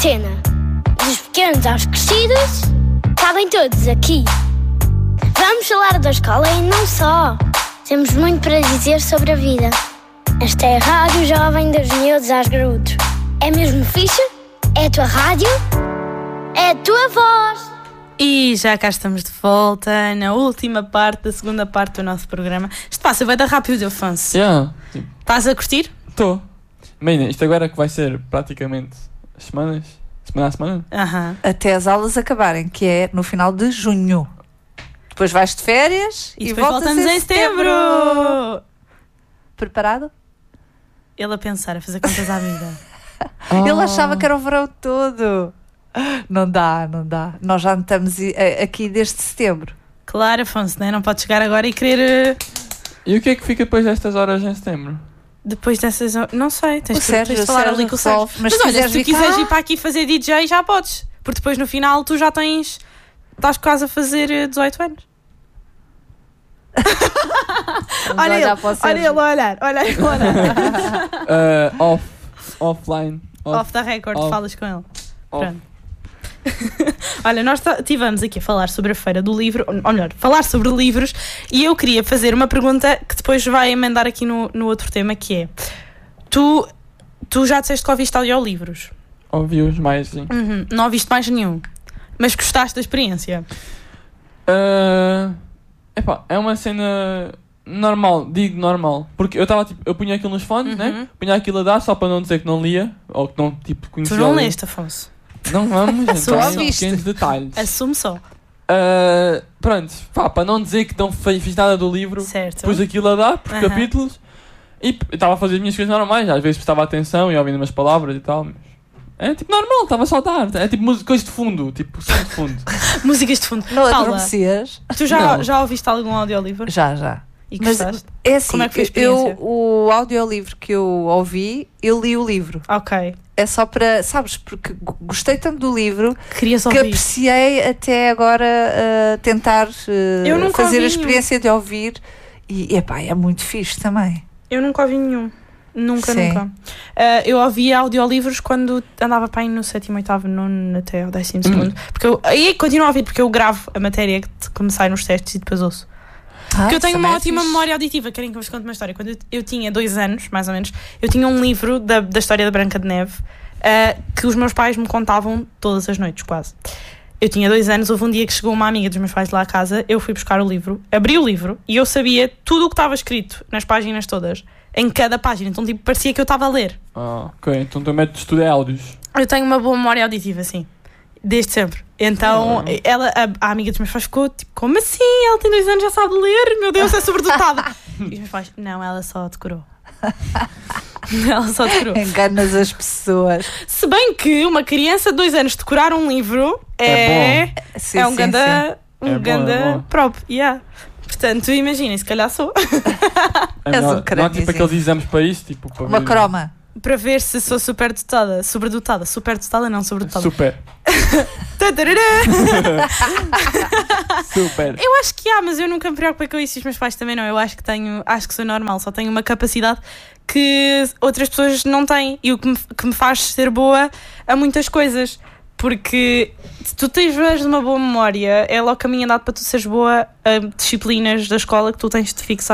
cena. Dos pequenos aos crescidos, cabem todos aqui. Vamos falar da escola e não só. Temos muito para dizer sobre a vida. Esta é a Rádio Jovem dos Miúdos aos Graúdos. É mesmo fixe? É a tua rádio? É a tua voz. E já cá estamos de volta na última parte, da segunda parte do nosso programa. Isto passa bem da rápido, Afonso. Estás a curtir? Estou. Imagina, isto agora que vai ser praticamente semana a semana. Até as aulas acabarem, que é no final de junho. Depois vais de férias e depois voltamos em setembro. Preparado? Ele a pensar, a fazer contas à vida. Ele achava que era o verão todo. Não dá. Nós já estamos aqui desde setembro. Claro, Afonso, não podes chegar agora e querer... E o que é que fica depois destas horas em setembro? Depois dessas... Não sei, tens de falar ali com o Sérgio. Mas olha, se tu quiseres ir para aqui fazer DJ, já podes. Porque depois no final tu já tens... Estás quase a fazer 18 anos. Olha ele a olhar. Offline. Off da record, falas com ele. Pronto. Olha, nós estivemos aqui a falar sobre a Feira do Livro, ou melhor, falar sobre livros, e eu queria fazer uma pergunta que depois vai emendar aqui no outro tema, que é: tu já disseste que ouviste audiolivros? Ouvi-os mais, sim. Não ouviste mais nenhum, mas gostaste da experiência? É uma cena normal, digo normal, porque eu estava eu punha aquilo nos fones, né? Punha aquilo a dar só para não dizer que não lia, ou que não conhecia. Tu não leste, Afonso? Não vamos, só pequenos detalhes. Assume só. Pronto, para não dizer que não fiz nada do livro, certo. Pus aquilo a dar por capítulos e estava a fazer as minhas coisas normais, às vezes prestava atenção e ouvindo umas palavras e tal, mas é tipo normal, estava só a dar, é tipo coisas de fundo, tipo som de fundo. Músicas de fundo. Não adormecias? Tu já ouviste algum audiolivro? Já. E gostaste? É assim, como é que foi a experiência? O audiolivro que eu ouvi, eu li o livro. Ok. É só para, sabes, porque gostei tanto do livro que ouvir. Apreciei até agora tentar fazer a experiência de ouvir e é muito fixe também. Eu nunca ouvi nenhum. Nunca. Eu ouvia audiolivros quando andava para aí no 7º, 8º, 9º até ao 12º. Porque aí continuo a ouvir, porque eu gravo a matéria que me sai nos testes e depois ouço. Porque eu tenho uma ótima memória auditiva. Querem que eu vos conte uma história? Quando eu tinha 2 anos, mais ou menos, eu tinha um livro da história da Branca de Neve que os meus pais me contavam todas as noites, quase. Eu tinha 2 anos, houve um dia que chegou uma amiga dos meus pais lá à casa, eu fui buscar o livro, abri o livro e eu sabia tudo o que estava escrito nas páginas todas, em cada página. Então, tipo, parecia que eu estava a ler. Ok. Então o teu método de estudo é áudios. Eu tenho uma boa memória auditiva, sim. Desde sempre. Então, a amiga dos meus pais ficou tipo, como assim? Ela tem 2 anos, já sabe ler? Meu Deus, é sobredotada. E os meus pais, não, ela só decorou. Enganas as pessoas. Se bem que uma criança de 2 anos decorar um livro é um ganda próprio. Yeah. Portanto, imaginem, se calhar sou. Não há tipo aqueles exames para isso? Tipo, para uma croma. Para ver se sou superdotada. Superdotada não, sobredotada. Super. Super. Eu acho que mas eu nunca me preocupei com isso e os meus pais também não. Eu acho que sou normal, só tenho uma capacidade que outras pessoas não têm e o que me faz ser boa a muitas coisas. Porque se tu tens uma boa memória, é logo caminho andado para tu seres boa a disciplinas da escola que tu tens de fixar